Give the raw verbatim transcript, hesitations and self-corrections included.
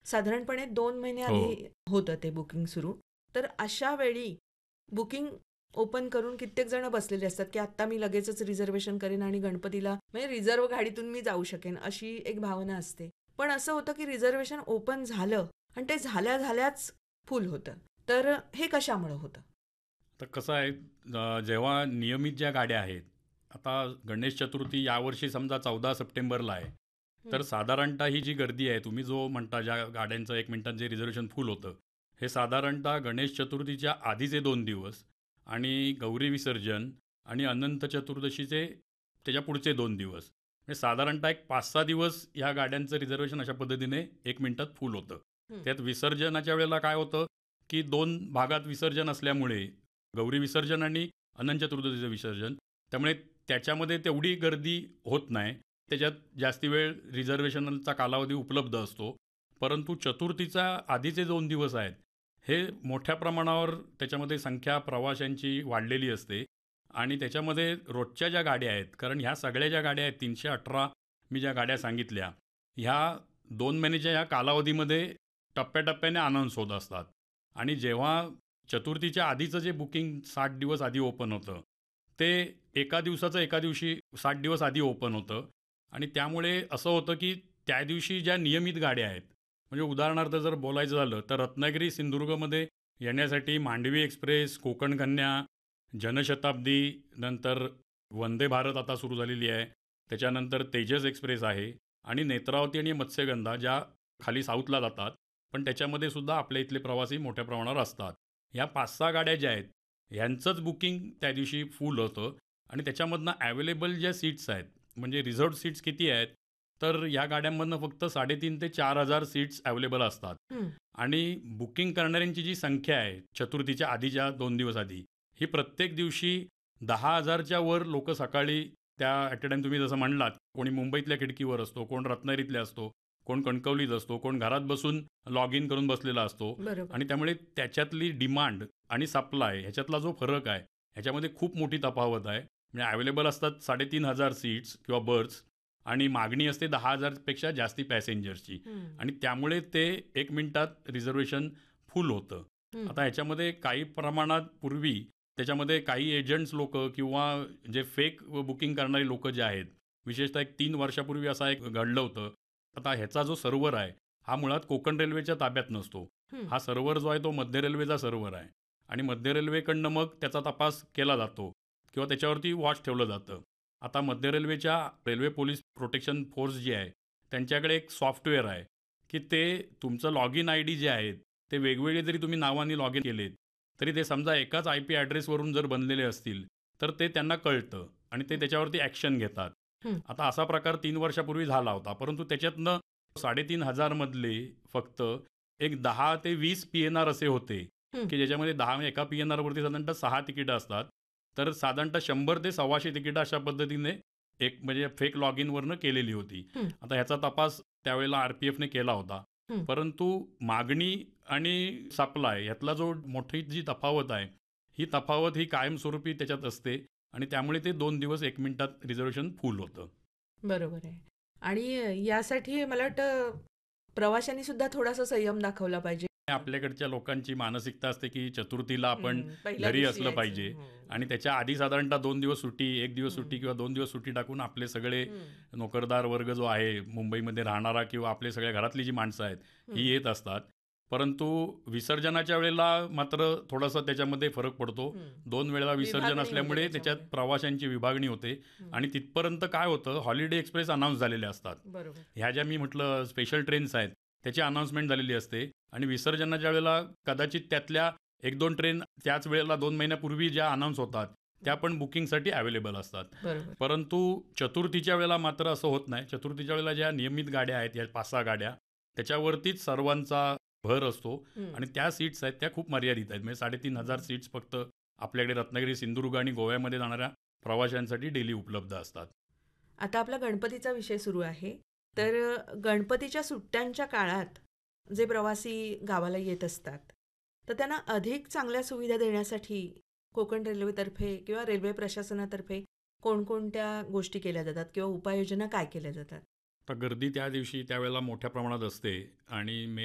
साधारणपणे दोन महिने हो. आधी होतं ते बुकिंग सुरू. तर अशा वेळी बुकिंग ओपन करून कित्येक जण बसलेले असतात की आत्ता मी लगेचच रिझर्वेशन करेन आणि गणपतीला म्हणजे रिझर्व्ह गाडीतून मी जाऊ शकेन अशी एक भावना असते. पण असं होतं की रिझर्वेशन ओपन झालं आणि ते झाल्या झाल्याच फुल होतं. तर हे कशामुळे होतं? तर कसं आहे, अ, जेव्हा नियमित ज्या गाड्या आहेत, आता गणेश चतुर्थी यावर्षी समजा चौदा सप्टेंबरला आहे, तर हं. साधारणतः ही जी गर्दी आहे, तुम्ही जो म्हणता ज्या गाड्यांचं एक मिनिटात जे रिझर्वेशन फुल होतं, हे साधारणतः गणेश चतुर्थीच्या आधीचे दोन दिवस आणि गौरी विसर्जन आणि अनंत चतुर्दशीचे त्याच्या पुढचे दोन दिवस, म्हणजे साधारणतः एक पाच सहा दिवस ह्या गाड्यांचं रिझर्वेशन अशा पद्धतीने एक मिनिटात फुल होतं. हं. त्यात विसर्जनाच्या वेळेला काय होतं की दोन भागात विसर्जन असल्यामुळे गौरी विसर्जन आणि अनंत चतुर्दशीचं विसर्जन, त्यामुळे त्याच्यामध्ये तेवढी गर्दी होत नाही. त्याच्यात जास्ती वेळ रिझर्वेशनचा कालावधी उपलब्ध असतो. परंतु चतुर्थीचा आधीचे दोन दिवस आहेत, हे मोठ्या प्रमाणावर त्याच्यामध्ये संख्या प्रवाशांची वाढलेली असते आणि त्याच्यामध्ये रोजच्या ज्या गाड्या आहेत, कारण ह्या सगळ्या ज्या गाड्या आहेत तीनशे अठरा मी ज्या गाड्या सांगितल्या, ह्या दोन महिन्याच्या ह्या कालावधीमध्ये टप्प्याटप्प्याने अनाऊन्स होत असतात आणि जेव्हा चतुर्थीच्या आधीचं जे बुकिंग साठ दिवस आधी ओपन होतं, ते एका दिवसाचं एका दिवशी साठ दिवस आधी ओपन होतं आणि त्यामुळे असं होतं की त्या दिवशी ज्या नियमित गाड्या आहेत, म्हणजे उदाहरणार्थ जर बोलायचं झालं तर रत्नागिरी सिंधुदुर्गमध्ये येण्यासाठी मांडवी एक्सप्रेस, कोकण कन्या, जनशताब्दी, नंतर वंदे भारत आता सुरू झालेली आहे, त्याच्यानंतर तेजस एक्सप्रेस आहे आणि नेत्रावती आणि मत्स्यगंधा ज्या खाली साऊथला जातात, पण त्याच्यामध्ये सुद्धा आपल्या इथले प्रवासी मोठ्या प्रमाणावर असतात. ह्या पाच सहा गाड्या ज्या आहेत, ह्यांचंच बुकिंग त्या दिवशी फुल होतं आणि त्याच्यामधनं ॲवेलेबल ज्या सीट्स आहेत, म्हणजे रिझर्व्ड सीट्स किती आहेत, तर ह्या गाड्यांमधनं फक्त साडेतीन ते चार हजार सीट्स अवेलेबल असतात हं. आणि बुकिंग करणाऱ्यांची जी संख्या आहे चतुर्थीच्या आधीच्या दोन दिवस आधी, ही प्रत्येक दिवशी दहा हजारच्या वर लोक सकाळी त्या ॲट अ टाईम तुम्ही जसं म्हणलात, कोणी मुंबईतल्या खिडकीवर असतो, कोण रत्नागिरीतल्या असतो, कोण कणकवलीत असतो, कोण घरात बसून लॉग इन करून बसलेला असतो बरोबर. आणि त्यामुळे त्याच्यातली डिमांड आणि सप्लाय ह्याच्यातला जो फरक आहे, ह्याच्यामध्ये खूप मोठी तफावत आहे. म्हणजे अवेलेबल असतात साडेतीन हजार सीट्स किंवा बर्थ्स आणि मागणी असते दहा हजारपेक्षा जास्ती पॅसेंजर्सची हं. आणि त्यामुळे ते एक मिनिटात रिझर्वेशन फुल होतं. हं. आता ह्याच्यामध्ये काही प्रमाणात पूर्वी त्याच्यामध्ये काही एजंट्स लोकं किंवा जे फेक बुकिंग करणारे लोकं जे आहेत, विशेषतः एक तीन वर्षापूर्वी असा एक घडलं होतं. आता ह्याचा जो सर्व्हर आहे, हा मुळात कोकण रेल्वेच्या ताब्यात नसतो. हं. हा सर्व्हर जो आहे तो मध्य रेल्वेचा सर्व्हर आहे आणि मध्य रेल्वेकडनं मग त्याचा तपास केला जातो किंवा त्याच्यावरती वॉच ठेवलं जातं. आता मध्य रेल्वेच्या रेल्वे पोलीस प्रोटेक्शन फोर्स जी आहे, त्यांच्याकडे एक सॉफ्टवेअर आहे की ते तुमचं log in I D J आहेत, ते वेगवेगळे जरी तुम्ही नावाने लॉग इन केलेत, तरी ते समजा एकाच आय पी ॲड्रेसवरून जर बनलेले असतील, तर ते त्यांना कळतं आणि ते त्याच्यावरती ॲक्शन घेतात. हं. आता असा प्रकार तीन वर्षापूर्वी झाला होता, परंतु त्याच्यातनं साडेतीन हजार मधले फक्त एक दहा ते वीस पी एन आर असे होते हं. की ज्याच्यामध्ये दहा एका पी एन आरवरती साधारणतः सहा तिकीटं असतात. तर साधारणतः शंभर ते सव्वाशे तिकीटं अशा पद्धतीने एक म्हणजे फेक लॉग इनवरनं केलेली होती. हं. आता ह्याचा तपास त्यावेळेला आर पी एफने केला होता. हं. परंतु मागणी आणि सप्लाय ह्यातला जो मोठी जी तफावत आहे, ही तफावत ही कायमस्वरूपी त्याच्यात असते आणि त्यामुळे ते दोन दिवस एक मिनिटात रिझर्वेशन फुल होतं. बरोबर आहे. आणि यासाठी मला वाटतं प्रवाशांनी सुद्धा थोडासा संयम दाखवला पाहिजे. आपल्याकडच्या लोकांची मानसिकता असते की चतुर्थीला आपण हं. पहिल्या घरी दिवशी असलं यायचं. पाहिजे हं. आणि त्याच्या आधी साधारणतः दोन दिवस सुट्टी, एक दिवस हं. सुट्टी किंवा दोन दिवस सुट्टी टाकून आपले सगळे हं. नोकरदार वर्ग जो आहे मुंबईमध्ये राहणारा किंवा आपले सगळ्या घरातली जी माणसं आहेत, हं. ही येत असतात. परंतु विसर्जनाच्या वेळेला मात्र थोडासा त्याच्यामध्ये फरक पडतो. हं. दोन वेळेला विसर्जन विभागणी होते असल्यामुळे त्याच्यात त्याच्यामध्ये. प्रवाशांची विभागणी होते हं. आणि तिथपर्यंत काय होतं, हॉलिडे एक्सप्रेस अनाऊन्स झालेले असतात. बरोबर. ह्या ज्या मी म्हटलं स्पेशल ट्रेन्स आहेत, त्याची अनाऊन्समेंट झालेली असते आणि विसर्जनाच्या वेळेला कदाचित त्यातल्या एक दोन ट्रेन त्याच वेळेला दोन महिन्यापूर्वी ज्या अनाऊन्स होतात, त्या पण बुकिंगसाठी अवेलेबल असतात. बरोबर. परंतु चतुर्थीच्या वेळेला मात्र असं होत नाही. चतुर्थीच्या वेळेला ज्या नियमित गाड्या आहेत, या पाच सहा गाड्या, त्याच्यावरतीच सर्वांचा भर असतो हं. आणि त्या सीट्स आहेत त्या खूप मर्यादित आहेत. म्हणजे साडेतीन हजार सीट्स फक्त आपल्याकडे रत्नागिरी, सिंधुदुर्ग आणि गोव्यामध्ये जाणाऱ्या प्रवाशांसाठी डेली उपलब्ध असतात. आता आपला गणपतीचा विषय सुरू आहे. तर गणपतीच्या सुट्ट्यांच्या काळात जे प्रवासी गावाला येत असतात, तर त्यांना अधिक चांगल्या सुविधा देण्यासाठी कोकण रेल्वेतर्फे किंवा रेल्वे प्रशासनातर्फे कोणकोणत्या गोष्टी केल्या जातात किंवा उपाययोजना काय केल्या जातात? तर गर्दी त्या दिवशी त्यावेळेला मोठ्या प्रमाणात असते आणि मे